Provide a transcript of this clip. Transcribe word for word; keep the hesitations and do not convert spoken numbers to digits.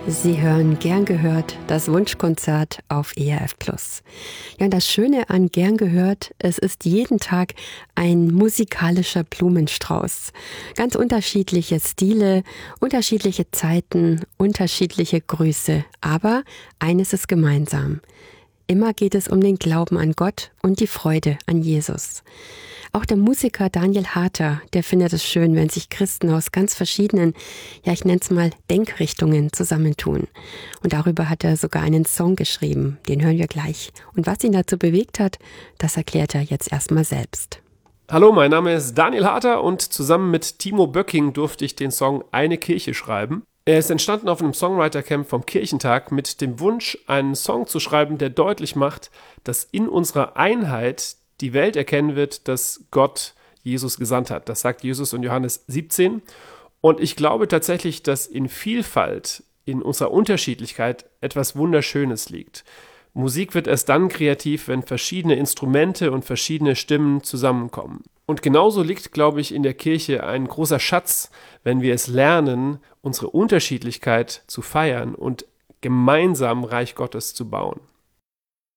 Sie hören Gern gehört, das Wunschkonzert auf E R F Plus. Ja, das Schöne an Gern gehört, es ist jeden Tag ein musikalischer Blumenstrauß. Ganz unterschiedliche Stile, unterschiedliche Zeiten, unterschiedliche Grüße. Aber eines ist gemeinsam. Immer geht es um den Glauben an Gott und die Freude an Jesus. Auch der Musiker Daniel Harter, der findet es schön, wenn sich Christen aus ganz verschiedenen, ja ich nenne es mal Denkrichtungen zusammentun. Und darüber hat er sogar einen Song geschrieben, den hören wir gleich. Und was ihn dazu bewegt hat, das erklärt er jetzt erstmal selbst. Hallo, mein Name ist Daniel Harter und zusammen mit Timo Böcking durfte ich den Song Eine Kirche schreiben. Er ist entstanden auf einem Songwriter-Camp vom Kirchentag mit dem Wunsch, einen Song zu schreiben, der deutlich macht, dass in unserer Einheit die Welt erkennen wird, dass Gott Jesus gesandt hat. Das sagt Jesus in Johannes siebzehn. Und ich glaube tatsächlich, dass in Vielfalt, in unserer Unterschiedlichkeit etwas Wunderschönes liegt. Musik wird erst dann kreativ, wenn verschiedene Instrumente und verschiedene Stimmen zusammenkommen. Und genauso liegt, glaube ich, in der Kirche ein großer Schatz, wenn wir es lernen, unsere Unterschiedlichkeit zu feiern und gemeinsam Reich Gottes zu bauen.